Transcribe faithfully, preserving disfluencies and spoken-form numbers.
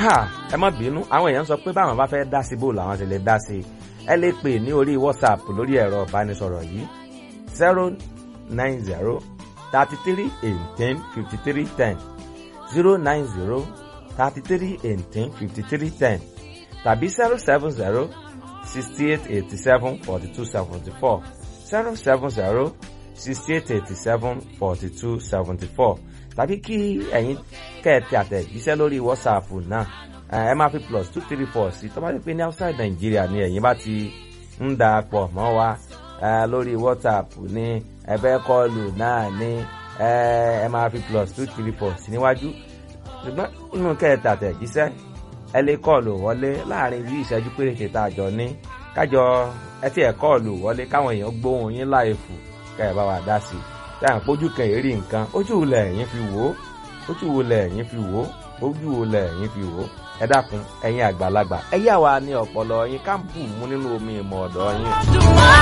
ẹ má bínú àwọn èèyàn sọ pé báwọn bá fẹ́ dá sí bò làwọn sì lè dá sí ẹ lè pè ní orí WhatsApp lórí ẹ̀rọ ìbánisọ̀rọ̀ yìí zero nine zero thirty three eighteen fifty three ten zero nine zero thirty three eighteen fifty three ten tàbí zero seven zero sixty eight eighty seven forty two seventy four zero seven zero sixty eight eighty seven forty two seventy four tàbí kí ẹ̀yin kẹ́ẹ̀tì àtẹ̀jíṣẹ́ lórí WhatsApp náà ẹ máa fi plus two three four sí tó bá ti pé ní outside Nigeria ni ẹ̀yin bá ti ń da pọ̀ mọ́ wa lórí WhatsApp ní ẹ̀bẹ̀ kọlù náà ní ẹ máa fi plus two three four sí níwájú ṣùgbọ́n inú kẹ́ẹ̀tì àtẹ̀jíṣẹ́ ẹ lè kọlù wọlé láàrin bí ìṣẹ́jú péréte tá a jọ ní kájọ ẹ tí ẹ kọlù wọlé káwọn èèyàn gbóhùn yín láì fò kẹ́ ẹ bá wa dá sí i táwọn pójú kan èrí nǹkan ojú wo lẹ̀yin fi wò ó ojú wo lẹ̀yin fi wò ó ojú wo lẹ̀yin fi wò ó ẹ dákun ẹ̀yin àgbàlagbà ẹ yà wá ní ọpọlọ yín ká bù mú nínú omi ìmọ̀ ọ̀dọ̀ yín.